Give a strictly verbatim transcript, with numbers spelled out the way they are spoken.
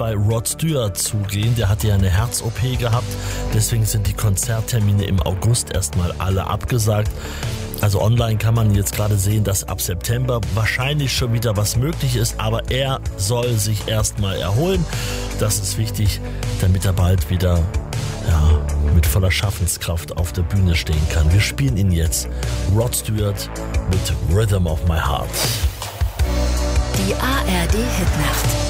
bei Rod Stewart zugehen. Der hatte ja eine Herz-O P gehabt. Deswegen sind die Konzerttermine im August erstmal alle abgesagt. Also online kann man jetzt gerade sehen, dass ab September wahrscheinlich schon wieder was möglich ist, aber er soll sich erstmal erholen. Das ist wichtig, damit er bald wieder ja, mit voller Schaffenskraft auf der Bühne stehen kann. Wir spielen ihn jetzt. Rod Stewart mit Rhythm of My Heart. Die A R D Hitnacht.